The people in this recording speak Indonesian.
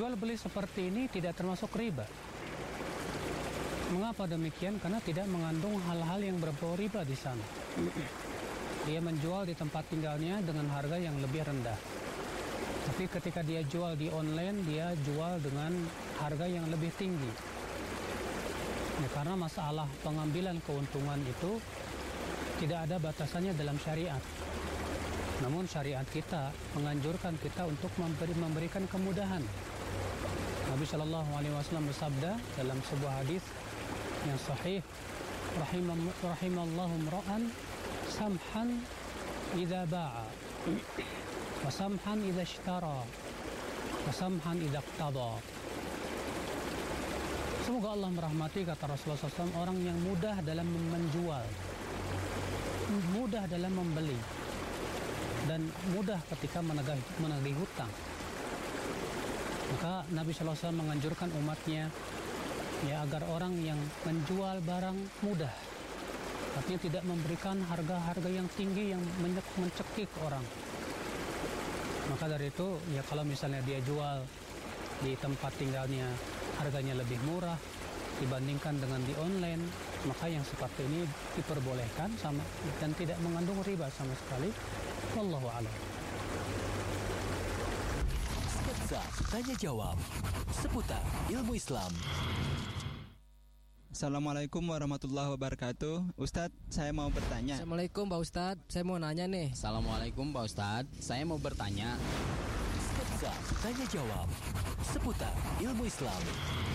jual beli seperti ini tidak termasuk riba. Mengapa demikian? Karena tidak mengandung hal-hal yang berbau riba di sana. Dia menjual di tempat tinggalnya dengan harga yang lebih rendah. Tapi ketika dia jual di online, dia jual dengan harga yang lebih tinggi. Ya, karena masalah pengambilan keuntungan itu tidak ada batasannya dalam syariat. Namun syariat kita menganjurkan kita untuk memberikan kemudahan. Nabi Shallallahu Alaihi Wasallam bersabda dalam sebuah hadis yang sahih, rahimallahu imra'an samhan idza ba'a wa samhan idza ishtara wa samhan idza iqtada. Semoga Allah merahmati, kata Rasulullah SAW, orang yang mudah dalam menjual, mudah dalam membeli, dan mudah ketika menagih hutang. Maka Nabi SAW menganjurkan umatnya ya agar orang yang menjual barang mudah, artinya tidak memberikan harga-harga yang tinggi yang mencekik orang. Maka dari itu ya kalau misalnya dia jual di tempat tinggalnya harganya lebih murah dibandingkan dengan di online, maka yang seperti ini diperbolehkan sama dan tidak mengandung riba sama sekali. Wallahu a'lam. Sketsa tanya jawab seputar ilmu Islam. Assalamualaikum warahmatullahi wabarakatuh. Ustadz, saya mau bertanya. Assalamualaikum Pak Ustadz, saya mau nanya nih. Assalamualaikum Pak Ustadz, saya mau bertanya. Sketsa tanya jawab seputar ilmu Islam.